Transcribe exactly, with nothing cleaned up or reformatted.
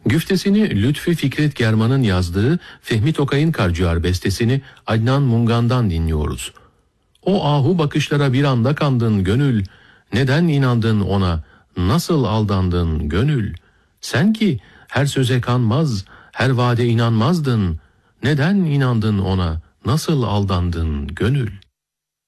Güftesini Lütfü Fikret German'ın yazdığı Fehmi Tokay'ın Karciğer bestesini Adnan Mungan'dan dinliyoruz. O ahu bakışlara bir anda kandın gönül, neden inandın ona, nasıl aldandın gönül? Sen ki her söze kanmaz, her vaade inanmazdın, neden inandın ona, nasıl aldandın gönül?